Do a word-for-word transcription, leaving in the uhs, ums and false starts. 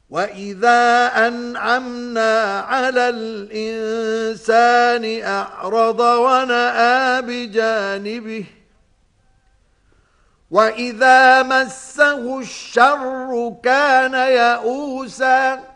وَإِذَا أَنْعَمْنَا عَلَى الْإِنسَانِ أَعْرَضَ وَنَأَىٰ بِجَانِبِهِ وَإِذَا مَسَّهُ الشَّرُّ كَانَ يَئُوسًا